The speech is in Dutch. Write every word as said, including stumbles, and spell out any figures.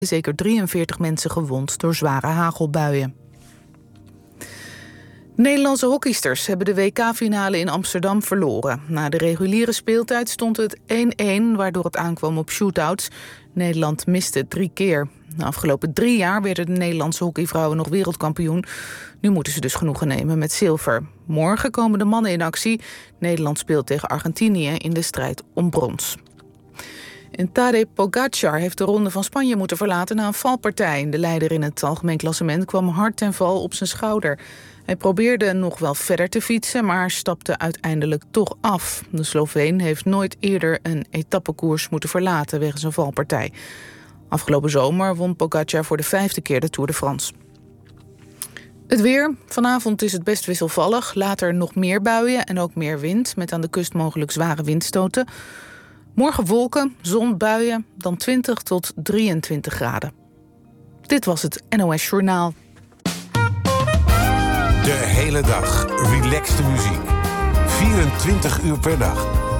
Zeker drieënveertig mensen gewond door zware hagelbuien. Nederlandse hockeysters hebben de W K-finale in Amsterdam verloren. Na de reguliere speeltijd stond het één-één, waardoor het aankwam op shootouts. Nederland miste drie keer. De afgelopen drie jaar werden de Nederlandse hockeyvrouwen nog wereldkampioen. Nu moeten ze dus genoegen nemen met zilver. Morgen komen de mannen in actie. Nederland speelt tegen Argentinië in de strijd om brons. En Tadej Pogačar heeft de Ronde van Spanje moeten verlaten na een valpartij. De leider in het algemeen klassement kwam hard ten val op zijn schouder. Hij probeerde nog wel verder te fietsen, maar stapte uiteindelijk toch af. De Sloveen heeft nooit eerder een etappekoers moeten verlaten wegens een valpartij. Afgelopen zomer won Pogačar voor de vijfde keer de Tour de France. Het weer. Vanavond is het best wisselvallig. Later nog meer buien en ook meer wind, met aan de kust mogelijk zware windstoten. Morgen wolken, zon, buien, dan twintig tot drieëntwintig graden. Dit was het N O S Journaal. De hele dag relaxte muziek. vierentwintig uur per dag.